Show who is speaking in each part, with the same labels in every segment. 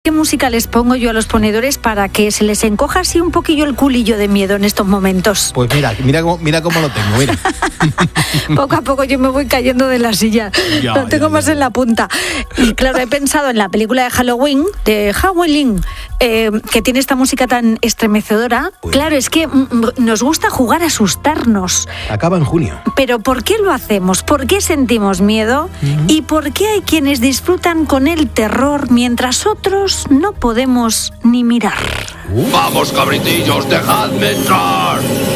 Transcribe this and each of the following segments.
Speaker 1: ¿Qué música les pongo yo a los ponedores para que se les encoja así un poquillo el culillo de miedo en estos momentos?
Speaker 2: Pues mira cómo lo tengo, mira.
Speaker 1: Poco a poco yo me voy cayendo de la silla. Lo tengo más en la punta. Y claro, he pensado en la película de Halloween, que tiene esta música tan estremecedora. Uy. Claro, es que nos gusta jugar a asustarnos.
Speaker 2: Acaba en junio.
Speaker 1: Pero ¿por qué lo hacemos? ¿Por qué sentimos miedo? ¿Y por qué hay quienes disfrutan con el terror mientras otros no podemos ni mirar?
Speaker 3: ¡Vamos, cabritillos, dejadme entrar!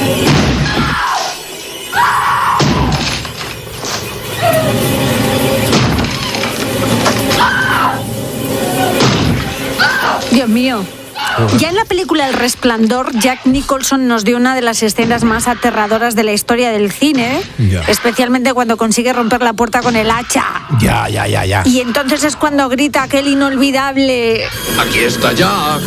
Speaker 1: Dios mío. Ya en la película El Resplandor, Jack Nicholson nos dio una de las escenas más aterradoras de la historia del cine, especialmente cuando consigue romper la puerta con el hacha.
Speaker 2: Ya.
Speaker 1: Y entonces es cuando grita aquel inolvidable...
Speaker 3: ¡Aquí está Jack!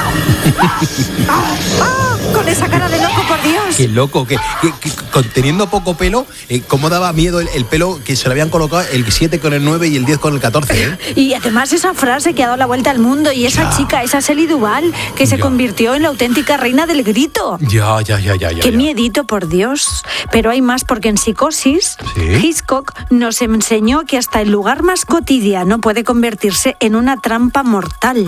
Speaker 1: Con esa cara de loco, por Dios.
Speaker 2: Qué loco, que teniendo poco pelo, cómo daba miedo el pelo que se le habían colocado el 7 con el 9 y el 10 con el 14, ¿eh?
Speaker 1: Y además esa frase que ha dado la vuelta al mundo y esa chica, esa Shelley Duvall, que se convirtió en la auténtica reina del grito.
Speaker 2: Ya.
Speaker 1: Qué miedito, por Dios. Pero hay más, porque en Psicosis, Hitchcock nos enseñó que hasta el lugar más cotidiano puede convertirse en una trampa mortal.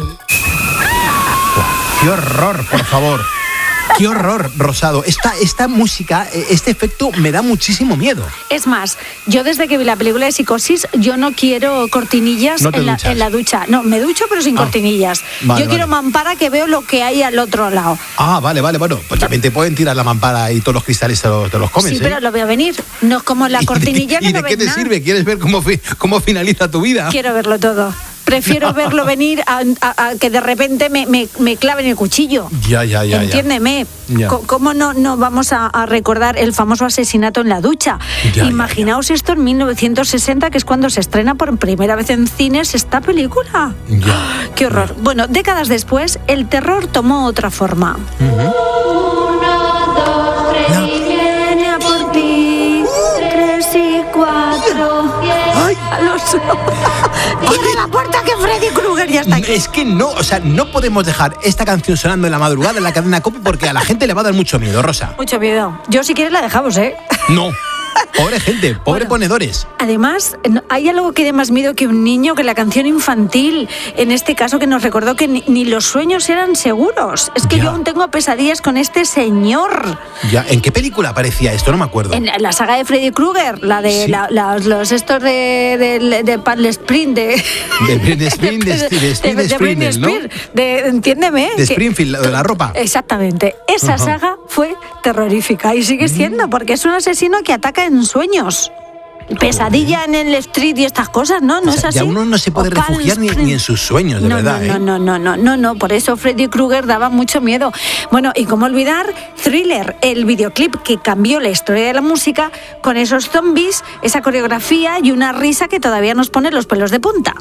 Speaker 2: ¡Qué horror, por favor! ¡Qué horror, Rosado! Esta música, este efecto me da muchísimo miedo.
Speaker 1: Es más, yo desde que vi la película de Psicosis, yo no quiero cortinillas en la ducha. No, me ducho pero sin cortinillas. Yo quiero mampara, que veo lo que hay al otro lado.
Speaker 2: Vale. Bueno, pues también te pueden tirar la mampara y todos los cristales te los comes.
Speaker 1: Sí, pero lo veo venir. No es como la cortinilla que no ves nada.
Speaker 2: ¿Y de qué te sirve? ¿Quieres ver cómo finaliza tu vida?
Speaker 1: Quiero verlo todo. Prefiero verlo venir a que de repente me claven el cuchillo.
Speaker 2: Ya.
Speaker 1: Entiéndeme. ¿Cómo no vamos a recordar el famoso asesinato en la ducha? Imaginaos esto en 1960, que es cuando se estrena por primera vez en cines esta película. ¡Qué horror! Bueno, décadas después, el terror tomó otra forma. 1, 2, 3, viene a por ti. 3 y 4. ¡Abre la puerta, que Freddy Krueger ya está aquí!
Speaker 2: Es que no podemos dejar esta canción sonando en la madrugada en la cadena COPE, porque a la gente le va a dar mucho miedo, Rosa.
Speaker 1: Mucho miedo. Yo, si quieres, la dejamos, ¿eh?
Speaker 2: No. Pobre gente, ponedores.
Speaker 1: Además, hay algo que dé más miedo que un niño, que la canción infantil, en este caso, que nos recordó que ni los sueños eran seguros. Es que yo aún tengo pesadillas con este señor.
Speaker 2: ¿En qué película aparecía esto? No me acuerdo.
Speaker 1: En la saga de Freddy Krueger, la de los estos de Palm Spring, de Springfield, ¿no? Entiéndeme.
Speaker 2: De Springfield, de la ropa.
Speaker 1: Exactamente. Esa saga fue terrorífica y sigue siendo, porque es un asesino que ataca en sueños. Pesadilla en el street y estas cosas, ¿no? No es así.
Speaker 2: Ya uno no se puede refugiar ni en sus sueños, de verdad.
Speaker 1: No. Por eso Freddy Krueger daba mucho miedo. Bueno, y cómo olvidar Thriller, el videoclip que cambió la historia de la música con esos zombies, esa coreografía y una risa que todavía nos pone los pelos de punta.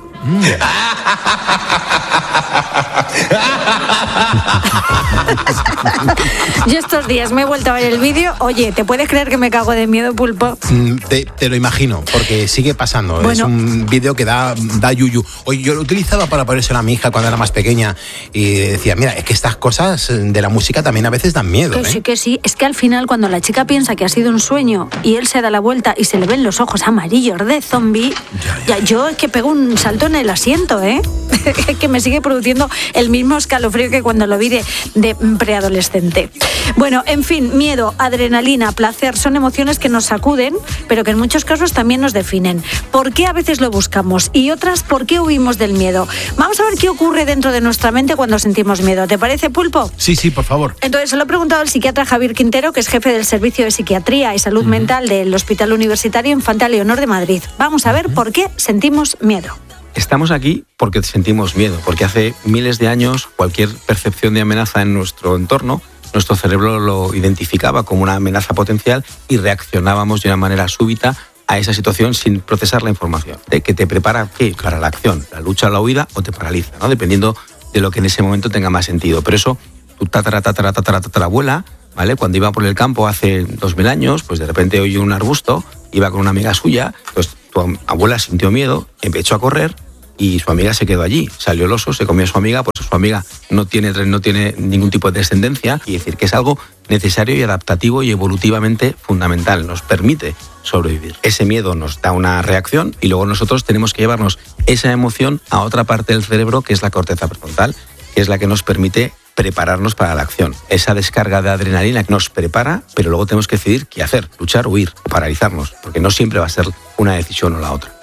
Speaker 1: Yo estos días me he vuelto a ver el vídeo. Oye, ¿te puedes creer que me cago de miedo, Pulpo?
Speaker 2: Te lo imagino, porque sigue pasando. Bueno, es un vídeo que da yuyu. Oye, yo lo utilizaba para ponérselo a mi hija cuando era más pequeña y decía, mira, es que estas cosas de la música también a veces dan miedo.
Speaker 1: Que sí. Es que al final, cuando la chica piensa que ha sido un sueño y él se da la vuelta y se le ven los ojos amarillos de zombie, yo es que pego un salto en el asiento, ¿eh? Que me sigue produciendo el mismo escalofrío que cuando lo vi de preadolescente. Bueno, en fin, miedo, adrenalina, placer, son emociones que nos sacuden, pero que en muchos casos también nos definen. ¿Por qué a veces lo buscamos? Y otras, ¿por qué huimos del miedo? Vamos a ver qué ocurre dentro de nuestra mente cuando sentimos miedo. ¿Te parece, Pulpo?
Speaker 2: Sí, por favor.
Speaker 1: Entonces, se lo he preguntado al psiquiatra Javier Quintero, que es jefe del Servicio de Psiquiatría y Salud Mental del Hospital Universitario Infanta Leonor de Madrid. Vamos a ver por qué sentimos miedo.
Speaker 4: Estamos aquí porque sentimos miedo, porque hace miles de años cualquier percepción de amenaza en nuestro entorno, nuestro cerebro lo identificaba como una amenaza potencial y reaccionábamos de una manera súbita a esa situación sin procesar la información. Que te prepara para la acción, la lucha, la huida o te paraliza, ¿no? Dependiendo de lo que en ese momento tenga más sentido. Pero eso, tu tatarabuela, ¿vale? Cuando iba por el campo hace 2000 años, pues de repente oyó un arbusto, iba con una amiga suya, pues tu abuela sintió miedo, empezó a correr y su amiga se quedó allí. Salió el oso, se comió a su amiga, pues su amiga no tiene ningún tipo de descendencia, y decir que es algo necesario y adaptativo y evolutivamente fundamental. Nos permite sobrevivir. Ese miedo nos da una reacción y luego nosotros tenemos que llevarnos esa emoción a otra parte del cerebro, que es la corteza prefrontal, que es la que nos permite prepararnos para la acción. Esa descarga de adrenalina nos prepara, pero luego tenemos que decidir qué hacer, luchar, huir o paralizarnos, porque no siempre va a ser una decisión o la otra.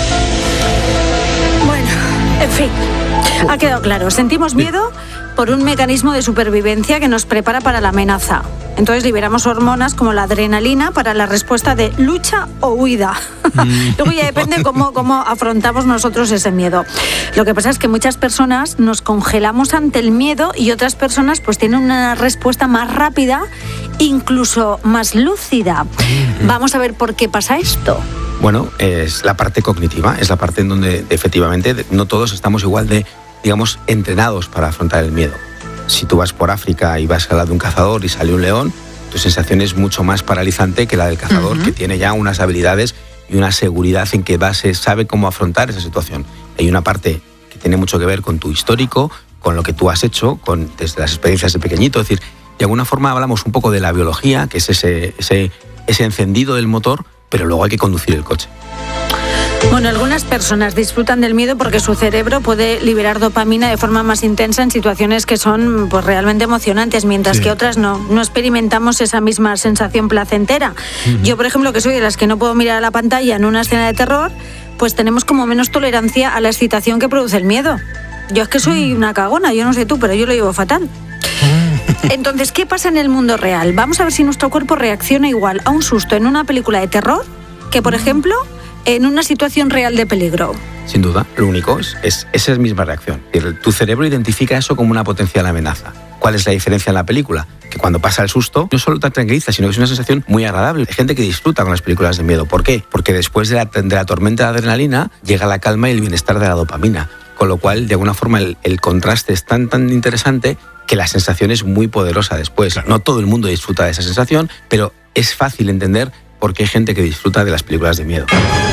Speaker 1: Bueno, en fin, ha quedado claro. Sentimos miedo por un mecanismo de supervivencia que nos prepara para la amenaza. Entonces liberamos hormonas como la adrenalina para la respuesta de lucha o huida. Luego ya depende cómo afrontamos nosotros ese miedo. Lo que pasa es que muchas personas nos congelamos ante el miedo y otras personas pues tienen una respuesta más rápida, incluso más lúcida. Vamos a ver por qué pasa esto.
Speaker 4: Bueno, es la parte cognitiva, es la parte en donde efectivamente no todos estamos igual de, digamos, entrenados para afrontar el miedo. Si tú vas por África y vas al lado de un cazador y sale un león, tu sensación es mucho más paralizante que la del cazador, que tiene ya unas habilidades y una seguridad en que sabe cómo afrontar esa situación. Hay una parte que tiene mucho que ver con tu histórico, con lo que tú has hecho, desde las experiencias de pequeñito. Es decir, de alguna forma hablamos un poco de la biología, que es ese encendido del motor, pero luego hay que conducir el coche.
Speaker 1: Bueno, algunas personas disfrutan del miedo porque su cerebro puede liberar dopamina de forma más intensa en situaciones que son pues realmente emocionantes, mientras que otras no experimentamos esa misma sensación placentera. Yo, por ejemplo, que soy de las que no puedo mirar a la pantalla en una escena de terror, pues tenemos como menos tolerancia a la excitación que produce el miedo. Yo es que soy una cagona, yo no sé tú, pero yo lo llevo fatal. Entonces, ¿qué pasa en el mundo real? Vamos a ver si nuestro cuerpo reacciona igual a un susto en una película de terror que, por ejemplo, en una situación real de peligro.
Speaker 4: Sin duda, lo único es esa misma reacción. Tu cerebro identifica eso como una potencial amenaza. ¿Cuál es la diferencia en la película? Que cuando pasa el susto, no solo te tranquiliza, sino que es una sensación muy agradable. Hay gente que disfruta con las películas de miedo. ¿Por qué? Porque después de la tormenta de adrenalina llega la calma y el bienestar de la dopamina. Con lo cual, de alguna forma, el contraste es tan interesante que la sensación es muy poderosa después. Claro. No todo el mundo disfruta de esa sensación, pero es fácil entender por qué hay gente que disfruta de las películas de miedo.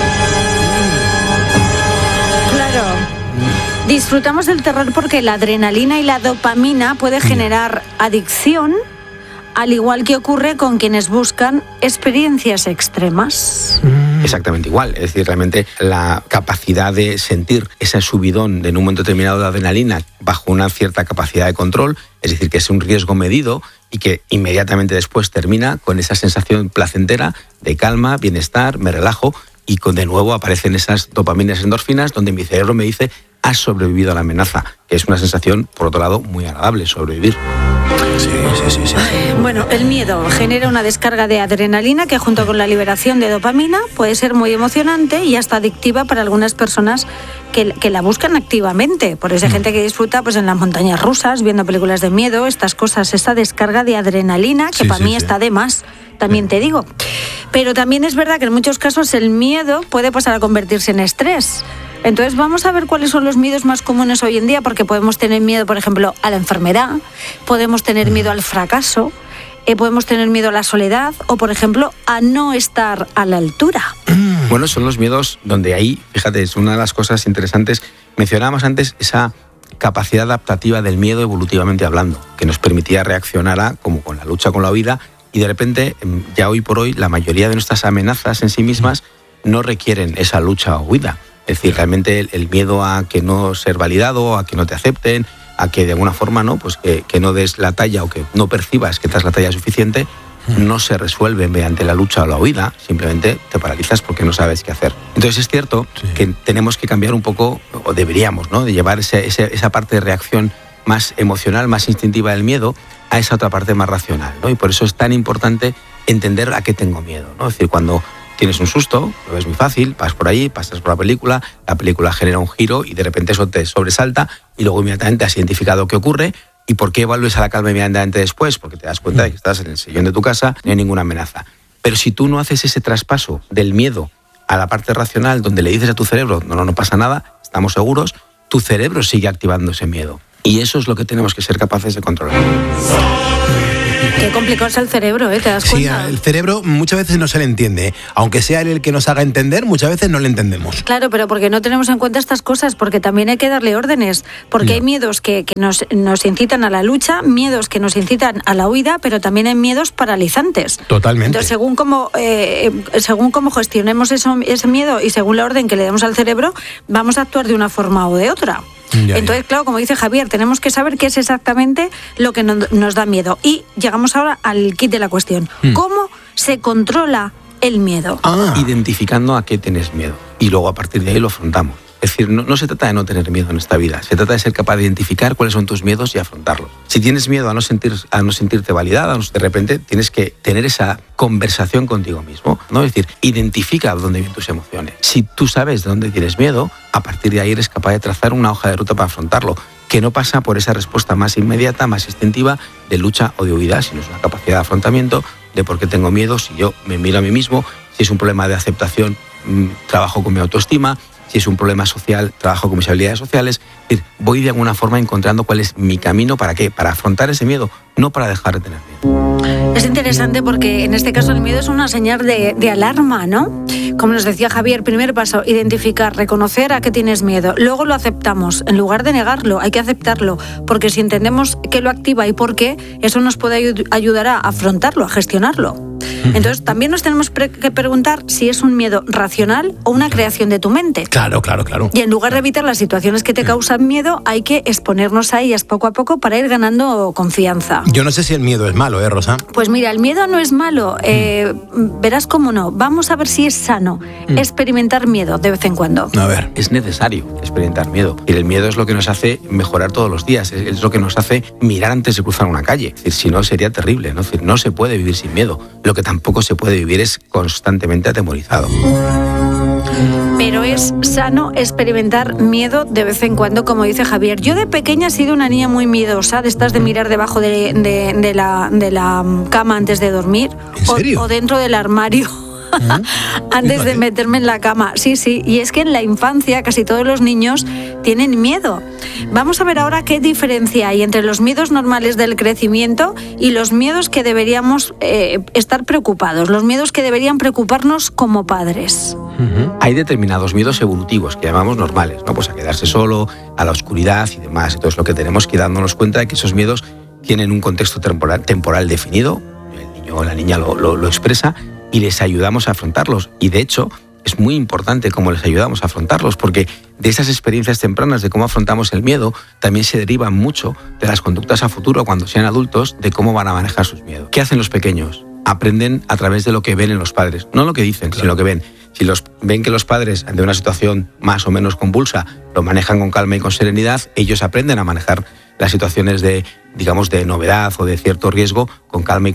Speaker 1: Claro. Disfrutamos del terror porque la adrenalina y la dopamina puede generar adicción, al igual que ocurre con quienes buscan experiencias extremas.
Speaker 4: Exactamente igual, es decir, realmente la capacidad de sentir ese subidón en un momento determinado de adrenalina bajo una cierta capacidad de control, es decir, que es un riesgo medido y que inmediatamente después termina con esa sensación placentera de calma, bienestar, me relajo, y de nuevo aparecen esas dopaminas, endorfinas, donde mi cerebro me dice, has sobrevivido a la amenaza, que es una sensación, por otro lado, muy agradable, sobrevivir.
Speaker 2: Sí.
Speaker 1: Bueno, el miedo genera una descarga de adrenalina que junto con la liberación de dopamina puede ser muy emocionante y hasta adictiva para algunas personas que la buscan activamente. Por eso hay gente que disfruta pues en las montañas rusas, viendo películas de miedo, estas cosas, esta descarga de adrenalina que para mí está de más, también te digo. Pero también es verdad que en muchos casos el miedo puede pasar a convertirse en estrés. Entonces vamos a ver cuáles son los miedos más comunes hoy en día, porque podemos tener miedo, por ejemplo, a la enfermedad, podemos tener miedo al fracaso, podemos tener miedo a la soledad o, por ejemplo, a no estar a la altura.
Speaker 4: Bueno, son los miedos donde ahí, fíjate, es una de las cosas interesantes. Mencionábamos antes esa capacidad adaptativa del miedo evolutivamente hablando, que nos permitía reaccionar como con la lucha, con la huida, y de repente, ya hoy por hoy, la mayoría de nuestras amenazas en sí mismas no requieren esa lucha o huida. Es decir, realmente el miedo a que no ser validado, a que no te acepten, a que de alguna forma pues que no des la talla o que no percibas que das la talla suficiente, no se resuelve mediante la lucha o la huida, simplemente te paralizas porque no sabes qué hacer. Entonces es cierto que tenemos que cambiar un poco, o deberíamos, ¿no?, de llevar esa parte de reacción más emocional, más instintiva del miedo, a esa otra parte más racional, ¿no? Y por eso es tan importante entender a qué tengo miedo, ¿no? Es decir, cuando tienes un susto, lo ves muy fácil, vas por ahí, pasas por la película genera un giro y de repente eso te sobresalta y luego inmediatamente has identificado qué ocurre. ¿Y por qué vuelves a la calma inmediatamente después? Porque te das cuenta de que estás en el sillón de tu casa, no hay ninguna amenaza. Pero si tú no haces ese traspaso del miedo a la parte racional, donde le dices a tu cerebro, no pasa nada, estamos seguros, tu cerebro sigue activando ese miedo. Y eso es lo que tenemos que ser capaces de controlar.
Speaker 1: Qué complicado es el cerebro, ¿te das cuenta?
Speaker 2: Sí, el cerebro muchas veces no se le entiende. Aunque sea él el que nos haga entender, muchas veces no le entendemos.
Speaker 1: Claro, pero porque no tenemos en cuenta estas cosas, porque también hay que darle órdenes, porque hay miedos que nos incitan a la lucha, miedos que nos incitan a la huida, pero también hay miedos paralizantes.
Speaker 2: Totalmente.
Speaker 1: Entonces, según cómo gestionemos ese miedo y según la orden que le demos al cerebro, vamos a actuar de una forma o de otra. Entonces, claro, como dice Javier, tenemos que saber qué es exactamente lo que nos da miedo. Y llegamos ahora al kit de la cuestión. ¿Cómo se controla el miedo?
Speaker 4: Identificando a qué tienes miedo. Y luego a partir de ahí lo afrontamos. Es decir, no se trata de no tener miedo en esta vida, se trata de ser capaz de identificar cuáles son tus miedos y afrontarlos. Si tienes miedo a no sentirte validada, de repente tienes que tener esa conversación contigo mismo, ¿no? Es decir, identifica dónde vienen tus emociones. Si tú sabes de dónde tienes miedo, a partir de ahí eres capaz de trazar una hoja de ruta para afrontarlo, que no pasa por esa respuesta más inmediata, más instintiva de lucha o de huida, sino es una capacidad de afrontamiento de por qué tengo miedo, si yo me miro a mí mismo, si es un problema de aceptación, trabajo con mi autoestima. Si es un problema social, trabajo con mis habilidades sociales. Es decir, voy de alguna forma encontrando cuál es mi camino. ¿Para qué? Para afrontar ese miedo, no para dejar de tener miedo.
Speaker 1: Es interesante porque en este caso el miedo es una señal de alarma, ¿no? Como nos decía Javier, primer paso, identificar, reconocer a qué tienes miedo. Luego lo aceptamos. En lugar de negarlo, hay que aceptarlo. Porque si entendemos qué lo activa y por qué, eso nos puede ayudar a afrontarlo, a gestionarlo. Entonces, también nos tenemos que preguntar si es un miedo racional o una creación de tu mente.
Speaker 2: Claro.
Speaker 1: Y en lugar de evitar las situaciones que te causan miedo, hay que exponernos a ellas poco a poco para ir ganando confianza.
Speaker 2: Yo no sé si el miedo es malo, Rosa.
Speaker 1: Pues mira, el miedo no es malo. Verás cómo no. Vamos a ver si es sano experimentar miedo de vez en cuando.
Speaker 2: A ver.
Speaker 4: Es necesario experimentar miedo. Y el miedo es lo que nos hace mejorar todos los días. Es lo que nos hace mirar antes de cruzar una calle. Es decir, si no, sería terrible, ¿no? Es decir, no se puede vivir sin miedo. Lo que tampoco se puede vivir es constantemente atemorizado.
Speaker 1: Pero es sano experimentar miedo de vez en cuando, como dice Javier. Yo de pequeña he sido una niña muy miedosa, de estas de mirar debajo de la cama antes de dormir.
Speaker 2: ¿En serio?
Speaker 1: O dentro del armario. Antes de meterme en la cama. Sí, y es que en la infancia casi todos los niños tienen miedo. Vamos a ver ahora qué diferencia hay entre los miedos normales del crecimiento y los miedos que deberíamos estar preocupados, los miedos que deberían preocuparnos como padres.
Speaker 4: Hay determinados miedos evolutivos que llamamos normales, ¿no? Pues a quedarse solo, a la oscuridad y demás. Entonces lo que tenemos que ir dándonos cuenta de que esos miedos tienen un contexto temporal definido, el niño o la niña lo expresa, y les ayudamos a afrontarlos. Y de hecho, es muy importante cómo les ayudamos a afrontarlos, porque de esas experiencias tempranas de cómo afrontamos el miedo, también se derivan mucho de las conductas a futuro, cuando sean adultos, de cómo van a manejar sus miedos. ¿Qué hacen los pequeños? Aprenden a través de lo que ven en los padres. No lo que dicen, sino lo que ven. Si ven que los padres, ante una situación más o menos convulsa, lo manejan con calma y con serenidad, ellos aprenden a manejar las situaciones de novedad o de cierto riesgo con calma y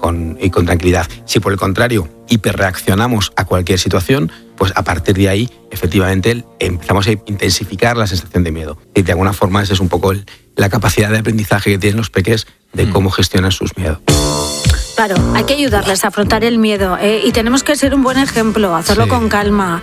Speaker 4: con tranquilidad. Si por el contrario hiperreaccionamos a cualquier situación, pues a partir de ahí efectivamente empezamos a intensificar la sensación de miedo. Y de alguna forma esa es un poco la capacidad de aprendizaje que tienen los peques de cómo gestionan sus miedos.
Speaker 1: Claro, hay que ayudarles a afrontar el miedo y tenemos que ser un buen ejemplo, hacerlo con calma,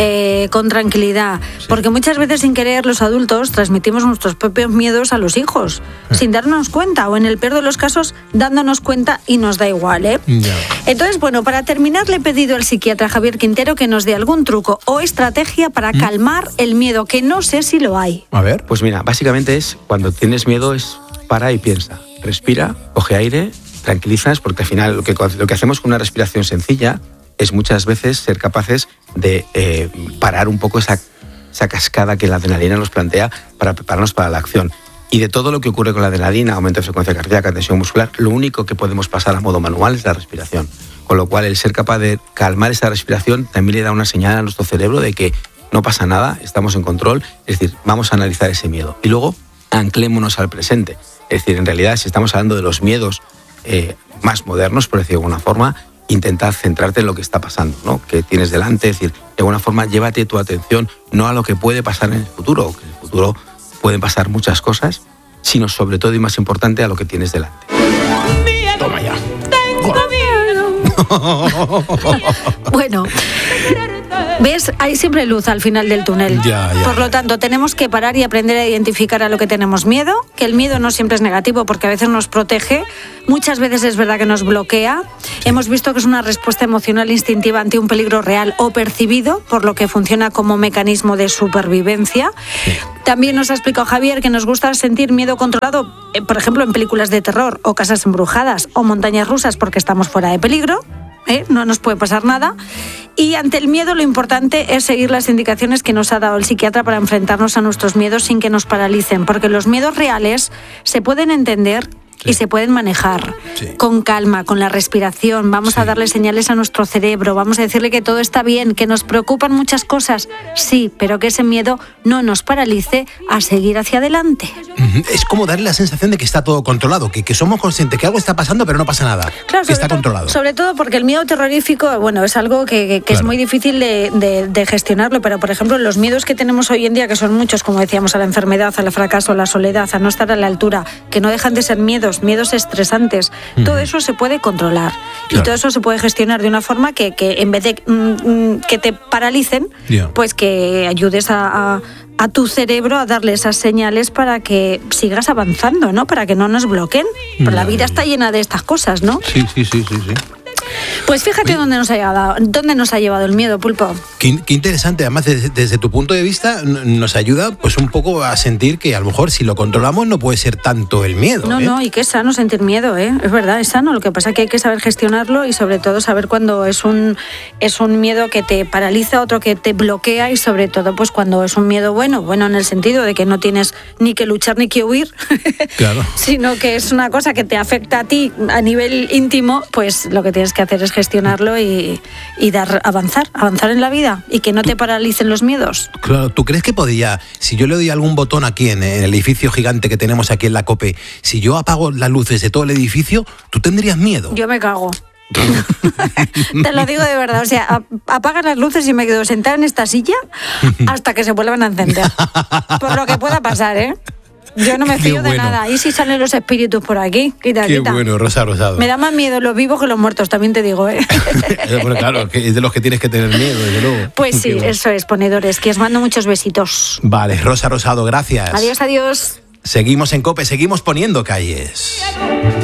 Speaker 1: con tranquilidad, porque muchas veces sin querer los adultos transmitimos nuestros propios miedos a los hijos, sin darnos cuenta o en el peor de los casos dándonos cuenta y nos da igual, ¿eh? Entonces, bueno, para terminar le he pedido al psiquiatra Javier Quintero que nos dé algún truco o estrategia para calmar el miedo, que no sé si lo hay.
Speaker 2: A ver.
Speaker 4: Pues mira, básicamente es cuando tienes miedo es para y piensa, respira, coge aire, tranquilizas, porque al final lo que hacemos con una respiración sencilla es muchas veces ser capaces de parar un poco esa cascada que la adrenalina nos plantea para prepararnos para la acción. Y de todo lo que ocurre con la adrenalina, aumento de frecuencia cardíaca, tensión muscular, lo único que podemos pasar a modo manual es la respiración. Con lo cual el ser capaz de calmar esa respiración también le da una señal a nuestro cerebro de que no pasa nada, estamos en control, es decir, vamos a analizar ese miedo. Y luego anclémonos al presente. Es decir, en realidad, si estamos hablando de los miedos más modernos, por decirlo de alguna forma, intenta centrarte en lo que está pasando, ¿no? Que tienes delante, es decir, de alguna forma llévate tu atención no a lo que puede pasar en el futuro, que en el futuro pueden pasar muchas cosas, sino sobre todo y más importante a lo que tienes delante.
Speaker 2: Toma ya.
Speaker 1: Bueno, ¿Ves? Hay siempre luz al final del túnel. Por lo tanto, tenemos que parar y aprender a identificar a lo que tenemos miedo, que el miedo no siempre es negativo porque a veces nos protege, muchas veces es verdad que nos bloquea. Hemos visto que es una respuesta emocional instintiva ante un peligro real o percibido, por lo que funciona como mecanismo de supervivencia. También nos ha explicado Javier que nos gusta sentir miedo controlado, por ejemplo, en películas de terror o casas embrujadas o montañas rusas porque estamos fuera de peligro. No nos puede pasar nada. Y ante el miedo lo importante es seguir las indicaciones que nos ha dado el psiquiatra para enfrentarnos a nuestros miedos sin que nos paralicen, porque los miedos reales se pueden entender y se pueden manejar con calma, con la respiración. Vamos a darle señales a nuestro cerebro, vamos a decirle que todo está bien, que nos preocupan muchas cosas, sí, pero que ese miedo no nos paralice a seguir hacia adelante.
Speaker 2: Es como darle la sensación de que está todo controlado, que somos conscientes que algo está pasando pero no pasa nada,
Speaker 1: claro,
Speaker 2: que está controlado.
Speaker 1: Sobre todo porque el miedo terrorífico, bueno, es algo que es muy difícil de gestionarlo, pero por ejemplo los miedos que tenemos hoy en día, que son muchos, como decíamos, a la enfermedad, al fracaso, a la soledad, a no estar a la altura, que no dejan de ser miedos estresantes, todo eso se puede controlar y todo eso se puede gestionar de una forma que en vez de que te paralicen, pues que ayudes a tu cerebro a darle esas señales para que sigas avanzando, ¿no? Para que no nos bloqueen. Pero la vida está llena de estas cosas, ¿no?
Speaker 2: Sí.
Speaker 1: Pues fíjate dónde nos ha llevado el miedo, Pulpo.
Speaker 2: Qué interesante, además desde tu punto de vista nos ayuda pues un poco a sentir que a lo mejor si lo controlamos no puede ser tanto el miedo.
Speaker 1: No, y que es sano sentir miedo, es verdad, es sano. Lo que pasa es que hay que saber gestionarlo y sobre todo saber cuando es un miedo que te paraliza, otro que te bloquea y sobre todo pues cuando es un miedo bueno en el sentido de que no tienes ni que luchar ni que huir, claro. Sino que es una cosa que te afecta a ti a nivel íntimo, pues lo que tienes que hacer es gestionarlo y avanzar en la vida y que no te paralicen los miedos.
Speaker 2: Claro, ¿tú crees que podría, si yo le doy algún botón aquí en el edificio gigante que tenemos aquí en la COPE, si yo apago las luces de todo el edificio, tú tendrías miedo?
Speaker 1: Yo me cago. Te lo digo de verdad, o sea, apagan las luces y me quedo sentada en esta silla hasta que se vuelvan a encender. Por lo que pueda pasar, Yo no me fío de nada. ¿Y si salen los espíritus por aquí? Quita.
Speaker 2: Bueno, Rosa Rosado.
Speaker 1: Me da más miedo los vivos que los muertos, también te digo,
Speaker 2: Bueno, claro, que es de los que tienes que tener miedo, desde luego.
Speaker 1: Pues sí, eso es, ponedores, que os mando muchos besitos.
Speaker 2: Vale, Rosa Rosado, gracias.
Speaker 1: Adiós.
Speaker 2: Seguimos en COPE, seguimos poniendo calles.